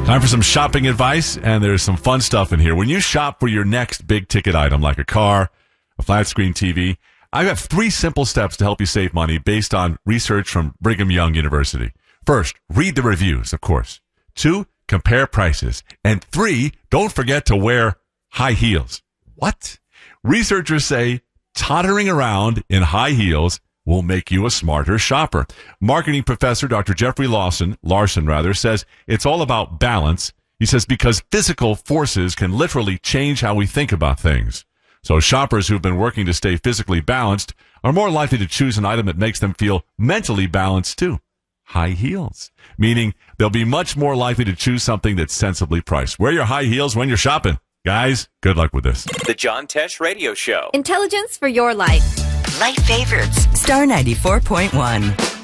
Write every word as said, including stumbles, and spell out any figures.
Time for some shopping advice, and there's some fun stuff in here. When you shop for your next big-ticket item, like a car, a flat-screen T V, I've got three simple steps to help you save money based on research from Brigham Young University. First, read the reviews, of course. Two, compare prices. And three, don't forget to wear high heels. What? Researchers say tottering around in high heels will make you a smarter shopper. Marketing professor Doctor Jeffrey Lawson, Larson rather, says it's all about balance. He says because physical forces can literally change how we think about things. So shoppers who've been working to stay physically balanced are more likely to choose an item that makes them feel mentally balanced too. High heels, meaning they'll be much more likely to choose something that's sensibly priced. Wear your high heels when you're shopping. Guys, good luck with this. The John Tesh Radio Show. Intelligence for your life. Life Favorites, Star ninety-four point one.